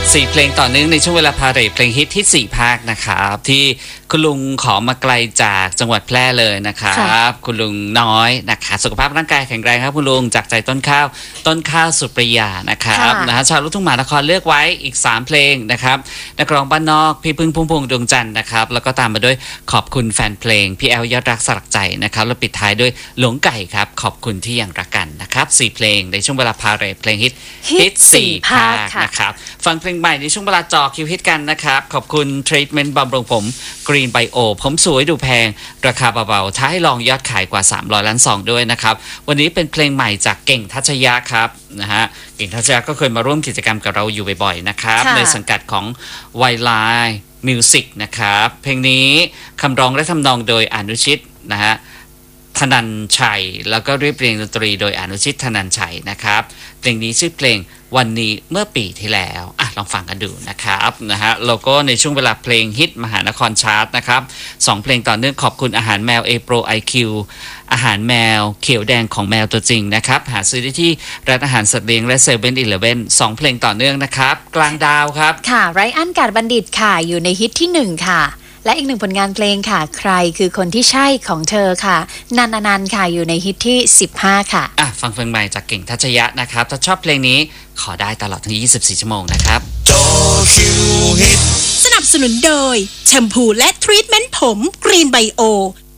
4 เพลงต่อเนื่องในช่วงเวลาพาเหรดเพลงฮิตที่4ภาคนะครับที่คุณลุงขอมาไกลจากจังหวัดแพร่เลยนะครับคุณลุงน้อยนะคะสุขภาพร่างกายแข็งแรงครับคุณลุงจากใจต้นข้าวสุปริยานะครับชาวลูกทุ่งมหานครเลือกไว้อีก3เพลงนะครับนักร้องบ้านนอกพี่พึ่งพุ่มพวงดวงจันทร์นะครับแล้วก็ตามมาด้วยขอบคุณแฟนเพลงพี่แอลยอดรักสลักใจนะครับแล้วปิดท้ายด้วยหลวงไก่ครับขอบคุณที่ยังรักกันนะครับ4เพลงในช่วงเวลาพาเหรดเพลงฮิต4ภาคนะครับฟังเพลงใหม่ในช่วงเวลาจอคิวฮิตกันนะครับขอบคุณทรีทเมนต์บำรุงผมกรีนไบโอผมสวยดูแพงราคาเบาๆท้าให้ลองยอดขายกว่า300 ล้านซองด้วยนะครับวันนี้เป็นเพลงใหม่จากเก่งทัชยะครับนะฮะเก่งทัชยะก็เคยมาร่วมกิจกรรมกับเราอยู่บ่อยๆนะครับในสังกัดของไวไลน์มิวสิกนะครับเพลงนี้คำร้องและทำนองโดยอนุชิตนะฮะธนันชัยแล้วก็เรียบเรียงดนตรีโดยอนุชิตธนันชัยนะครับเพลงนี้ชื่อเพลงวันนี้เมื่อปีที่แล้วลองฟังกันดูนะครับนะฮะโลโก้ในช่วงเวลาเพลงฮิตมหานครชาร์ตนะครับ2เพลงต่อเนื่องขอบคุณอาหารแมว A Pro IQ อาหารแมวเขียวแดงของแมวตัวจริงนะครับหาซื้อได้ที่ร้านอาหารสัตว์เลี้ยงและเซเว่นอีเลฟเว่น2เพลงต่อเนื่องนะครับกลางดาวครับค่ะไรอันกาดบัณฑิตค่ะอยู่ในฮิตที่1ค่ะและอีกหนึ่งผลงานเพลงค่ะใครคือคนที่ใช่ของเธอค่ะนันอนันต์ค่ะอยู่ในฮิตที่15ค่ะฟังเพลงใหม่จากเก่งทัชยะนะครับถ้าชอบเพลงนี้ขอได้ตลอดทั้ง24 ชั่วโมงนะครับจอคิวฮิตสนับสนุนโดยแชมพูและทรีทเมนต์ผมกรีนไบโอ